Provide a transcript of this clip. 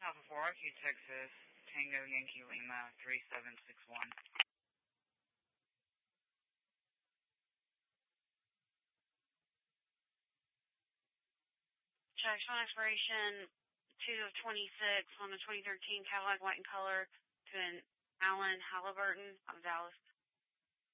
Alpha 4 RQ Texas, Tango Yankee Lima 3761. Check on expiration 2 of 26 on the 2013 Cadillac white in color to an Alan Halliburton of Dallas.